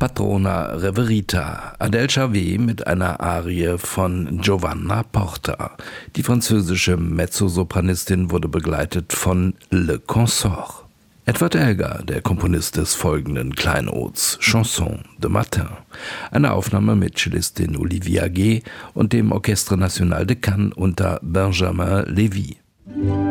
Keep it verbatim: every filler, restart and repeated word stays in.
Patrona Reverita, Adèle Charvet mit einer Arie von Giovanna Porta. Die französische Mezzosopranistin wurde begleitet von Le Consort. Edward Elgar, der Komponist des folgenden Kleinods Chanson de Matin, eine Aufnahme mit Cellistin Olivia Gay und dem Orchestre National de Cannes unter Benjamin Lévy.